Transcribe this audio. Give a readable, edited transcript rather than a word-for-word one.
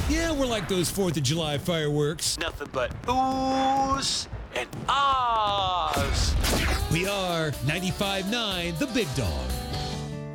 Yeah, we're like those 4th of July fireworks. Nothing but oohs and ahs. We are 95.9 The Big Dog.